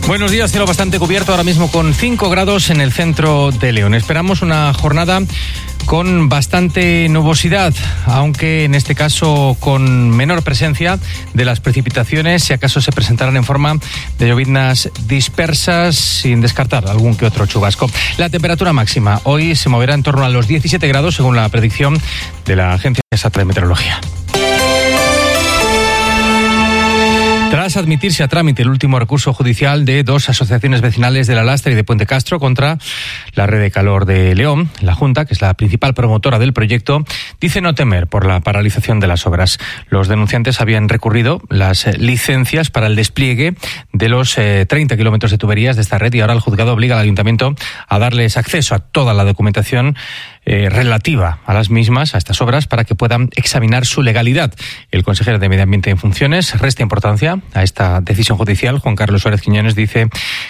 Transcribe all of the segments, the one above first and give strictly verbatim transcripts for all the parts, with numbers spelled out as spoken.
Buenos días, cielo bastante cubierto ahora mismo con cinco grados en el centro de León. Esperamos una jornada con bastante nubosidad, aunque en este caso con menor presencia de las precipitaciones, si acaso se presentarán en forma de lloviznas dispersas, sin descartar algún que otro chubasco. La temperatura máxima hoy se moverá en torno a los diecisiete grados, según la predicción de la Agencia Estatal de Meteorología. Tras admitirse a trámite el último recurso judicial de dos asociaciones vecinales de La Lastra y de Puente Castro contra la Red de Calor de León, la Junta, que es la principal promotora del proyecto, dice no temer por la paralización de las obras. Los denunciantes habían recurrido las licencias para el despliegue de los eh, treinta kilómetros de tuberías de esta red y ahora el juzgado obliga al ayuntamiento a darles acceso a toda la documentación eh, relativa a las mismas, a estas obras, para que puedan examinar su legalidad. El consejero de Medio Ambiente en funciones resta importancia a esta decisión judicial. Juan Carlos Suárez Quiñones dice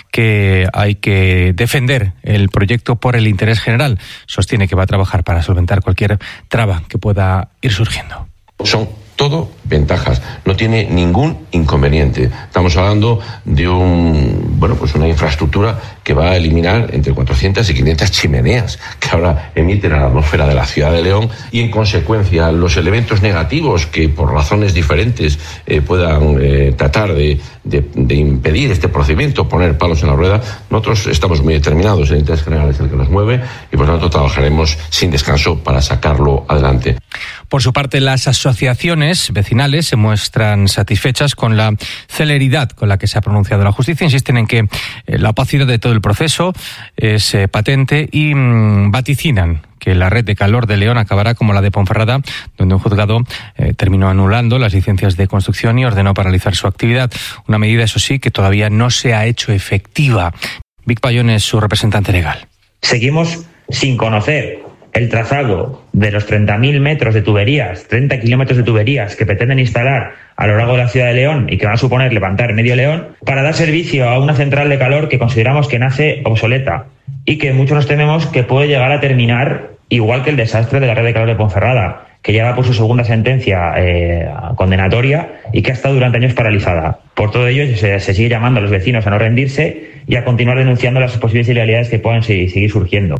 que hay que defender el proyecto por el interés general. Sostiene que va a trabajar para solventar cualquier traba que pueda ir surgiendo. Son todo ventajas, no tiene ningún inconveniente. Estamos hablando de un, bueno, pues una infraestructura que va a eliminar entre cuatrocientas y quinientas chimeneas que ahora emiten a la atmósfera de la ciudad de León, y en consecuencia los elementos negativos que por razones diferentes eh, puedan eh, tratar de, de, de impedir este procedimiento, poner palos en la rueda. Nosotros estamos muy determinados, el interés general es el que nos mueve y por lo tanto trabajaremos sin descanso para sacarlo adelante. Por su parte, las asociaciones vecinales se muestran satisfechas con la celeridad con la que se ha pronunciado la justicia. Insisten en que eh, la opacidad de todo el proceso es eh, patente y mmm, vaticinan que la red de calor de León acabará como la de Ponferrada, donde un juzgado eh, terminó anulando las licencias de construcción y ordenó paralizar su actividad. Una medida, eso sí, que todavía no se ha hecho efectiva. Vic Payón es su representante legal. Seguimos sin conocer el trazado de los treinta mil metros de tuberías, treinta kilómetros de tuberías que pretenden instalar a lo largo de la ciudad de León y que van a suponer levantar medio León para dar servicio a una central de calor que consideramos que nace obsoleta y que muchos nos tememos que puede llegar a terminar igual que el desastre de la red de calor de Ponferrada, que llega por su segunda sentencia eh, condenatoria y que ha estado durante años paralizada. Por todo ello, se, se sigue llamando a los vecinos a no rendirse y a continuar denunciando las posibles ilegalidades que puedan seguir, seguir surgiendo.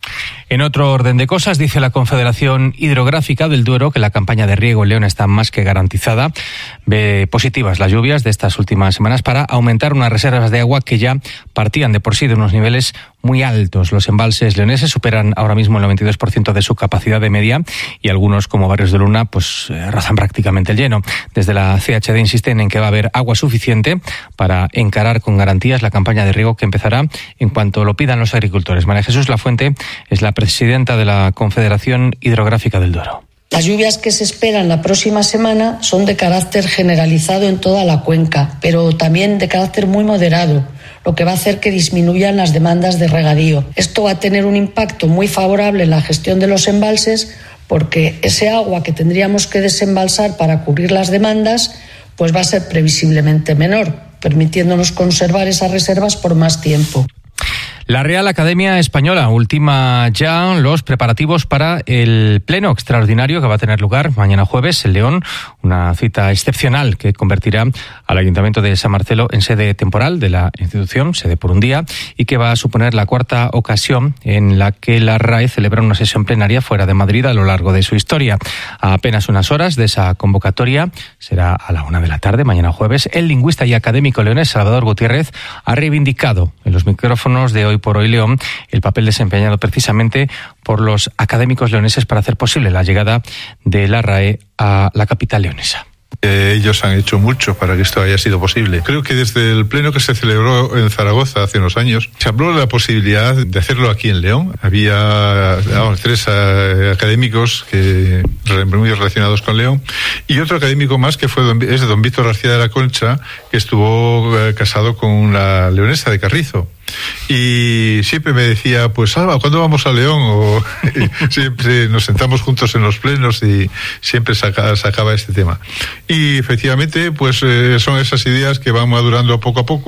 En otro orden de cosas, dice la Confederación Hidrográfica del Duero que la campaña de riego en León está más que garantizada. Ve positivas las lluvias de estas últimas semanas para aumentar unas reservas de agua que ya partían de por sí de unos niveles muy altos. Los embalses leoneses superan ahora mismo el noventa y dos por ciento de su capacidad de media y algunos, como Barrios de Luna, pues eh, rozan prácticamente el lleno. Desde la C H D insisten en que va a haber agua suficiente para encarar con garantías la campaña de riego que empezará en cuanto lo pidan los agricultores. María Jesús Lafuente es la presidenta de la Confederación Hidrográfica del Duero. Las lluvias que se esperan la próxima semana son de carácter generalizado en toda la cuenca, pero también de carácter muy moderado, lo que va a hacer que disminuyan las demandas de regadío. Esto va a tener un impacto muy favorable en la gestión de los embalses, porque ese agua que tendríamos que desembalsar para cubrir las demandas, pues va a ser previsiblemente menor, permitiéndonos conservar esas reservas por más tiempo. La Real Academia Española ultima ya los preparativos para el pleno extraordinario que va a tener lugar mañana jueves en León, una cita excepcional que convertirá al Ayuntamiento de San Marcelo en sede temporal de la institución, sede por un día, y que va a suponer la cuarta ocasión en la que la R A E celebra una sesión plenaria fuera de Madrid a lo largo de su historia. A apenas unas horas de esa convocatoria, será a la una de la tarde, mañana jueves, el lingüista y académico leonés Salvador Gutiérrez ha reivindicado en los micrófonos de Hoy por Hoy León el papel desempeñado precisamente por los académicos leoneses para hacer posible la llegada de la R A E a la capital leonesa. Ellos han hecho mucho para que esto haya sido posible. Creo que desde el pleno que se celebró en Zaragoza hace unos años, se habló de la posibilidad de hacerlo aquí en León. Había digamos, tres uh, académicos que muy relacionados con León y otro académico más que fue don, es de don Víctor García de la Concha, que estuvo uh, casado con una leonesa de Carrizo. Y siempre me decía, pues Alba, ¿cuándo vamos a León? O siempre nos sentamos juntos en los plenos y siempre saca, sacaba este tema. Y efectivamente, pues eh, son esas ideas que van madurando poco a poco.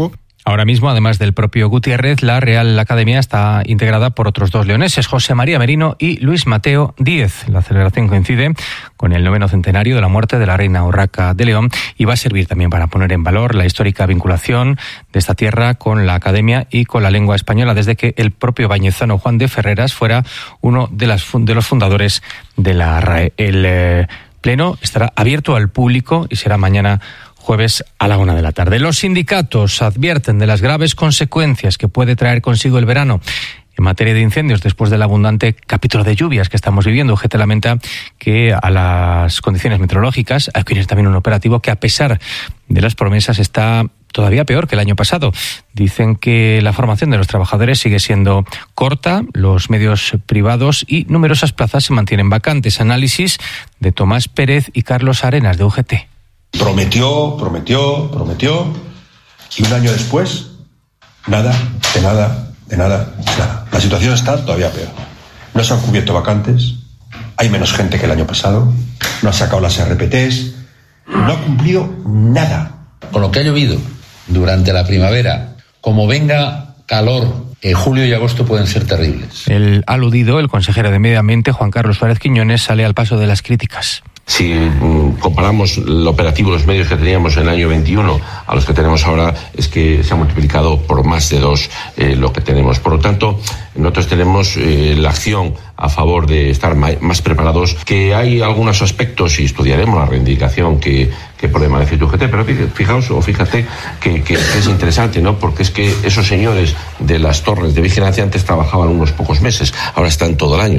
Ahora mismo, además del propio Gutiérrez, la Real Academia está integrada por otros dos leoneses, José María Merino y Luis Mateo Díez. La celebración coincide con el noveno centenario de la muerte de la reina Urraca de León y va a servir también para poner en valor la histórica vinculación de esta tierra con la Academia y con la lengua española, desde que el propio bañezano Juan de Ferreras fuera uno de, las, de los fundadores de la R A E. El eh, pleno estará abierto al público y será mañana jueves a la una de la tarde. Los sindicatos advierten de las graves consecuencias que puede traer consigo el verano en materia de incendios después del abundante capítulo de lluvias que estamos viviendo. U G T lamenta que a las condiciones meteorológicas hay que unir también un operativo que, a pesar de las promesas, está todavía peor que el año pasado. Dicen que la formación de los trabajadores sigue siendo corta, los medios privados y numerosas plazas se mantienen vacantes. Análisis de Tomás Pérez y Carlos Arenas de U G T. Prometió, prometió, prometió, y un año después, nada, de nada, de nada, de nada. La situación está todavía peor. No se han cubierto vacantes, hay menos gente que el año pasado, no ha sacado las R P Ts, no ha cumplido nada. Con lo que ha llovido durante la primavera, como venga calor, en julio y agosto pueden ser terribles. El aludido, el consejero de Medio Ambiente, Juan Carlos Suárez Quiñones, sale al paso de las críticas. Si mm, comparamos el operativo, los medios que teníamos en el año veintiuno a los que tenemos ahora, es que se ha multiplicado por más de dos eh, lo que tenemos. Por lo tanto, nosotros tenemos eh, la acción a favor de estar más preparados, que hay algunos aspectos, y estudiaremos la reivindicación que, que pone manifiesto U G T, pero fijaos o fíjate que, que, que es interesante, ¿no? Porque es que esos señores de las torres de vigilancia antes trabajaban unos pocos meses, ahora están todo el año.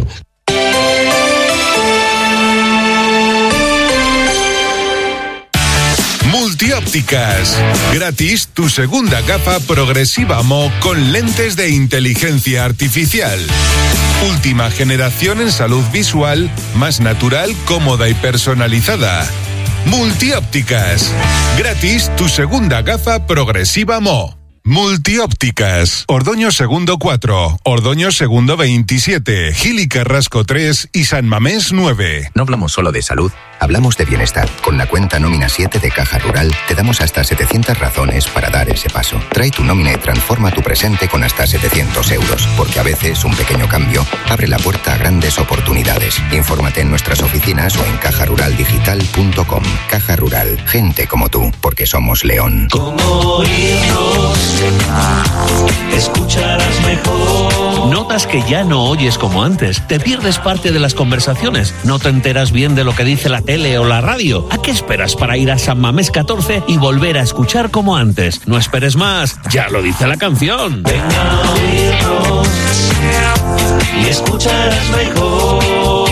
Multiópticas. Gratis tu segunda gafa progresiva M O con lentes de inteligencia artificial. Última generación en salud visual, más natural, cómoda y personalizada. Multiópticas. Gratis tu segunda gafa progresiva M O. Multiópticas. Ordoño Segundo cuatro, Ordoño Segundo veintisiete, Gil y Carrasco tres y San Mamés nueve. No hablamos solo de salud, hablamos de bienestar. Con la cuenta Nómina siete de Caja Rural te damos hasta setecientas razones para dar ese paso. Trae tu nómina y transforma tu presente con hasta setecientos euros, porque a veces un pequeño cambio abre la puerta a grandes oportunidades. Infórmate en nuestras oficinas o en caja rural digital punto com. Caja Rural, gente como tú, porque somos León. Como hijos, escucharás mejor. ¿Notas que ya no oyes como antes? ¿Te pierdes parte de las conversaciones? ¿No te enteras bien de lo que dice la tele o la radio? ¿A qué esperas para ir a San Mamés catorce y volver a escuchar como antes? No esperes más, ya lo dice la canción. Ven a oírnos y escucharás mejor.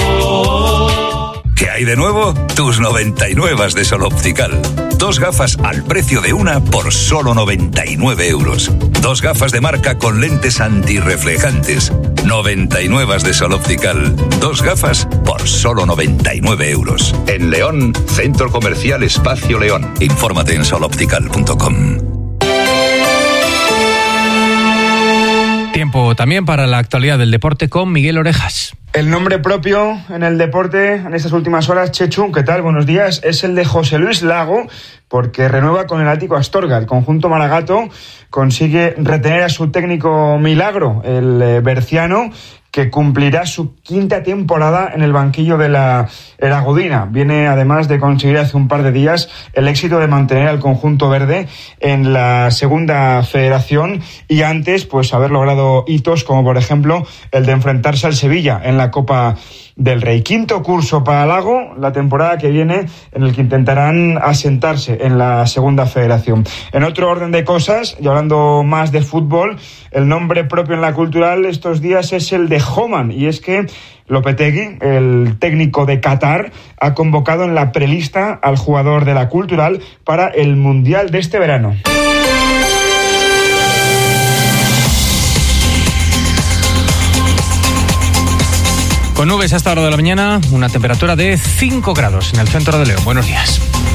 ¿Qué hay de nuevo? Tus noventa y nueve de Sol Optical. Dos gafas al precio de una por solo noventa y nueve euros. Dos gafas de marca con lentes antirreflejantes. noventa y nueve de Sol Optical. Dos gafas por solo noventa y nueve euros. En León, Centro Comercial Espacio León. Infórmate en sol optical punto com. Tiempo también para la actualidad del deporte con Miguel Orejas. El nombre propio en el deporte en estas últimas horas, Chechu, ¿qué tal? Buenos días. Es el de José Luis Lago, porque renueva con el Ático Astorga. El conjunto maragato consigue retener a su técnico Milagro, el eh, berciano, que cumplirá su quinta temporada en el banquillo de la Eragudina. Viene además de conseguir hace un par de días el éxito de mantener al conjunto verde en la segunda federación y antes pues haber logrado hitos como por ejemplo el de enfrentarse al Sevilla en la Copa del Rey. Quinto curso para Lago la temporada que viene, en el que intentarán asentarse en la segunda federación. En otro orden de cosas, y hablando más de fútbol, el nombre propio en la Cultural estos días es el de Homan, y es que Lopetegui, el técnico de Qatar, ha convocado en la prelista al jugador de la Cultural para el Mundial de este verano. Con nubes hasta la hora de la mañana, una temperatura de cinco grados en el centro de León. Buenos días.